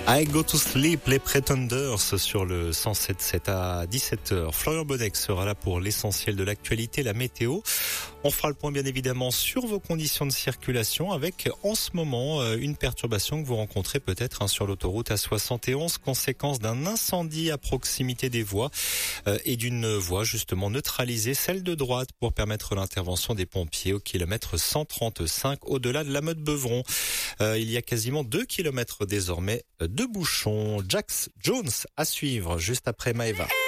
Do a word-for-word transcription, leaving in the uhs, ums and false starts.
I Go to Sleep, les Pretenders sur le cent sept sept à dix-sept heures. Florian Bonnex sera là pour l'essentiel de l'actualité, la météo. On fera le point bien évidemment sur vos conditions de circulation avec en ce moment une perturbation que vous rencontrez peut-être hein, sur l'autoroute A soixante et onze, conséquence d'un incendie à proximité des voies euh, et d'une voie justement neutralisée, celle de droite, pour permettre l'intervention des pompiers au kilomètre cent trente-cinq au-delà de la Meute-Beuvron. Euh, il y a quasiment deux kilomètres désormais de bouchons. Jax Jones à suivre juste après Maeva.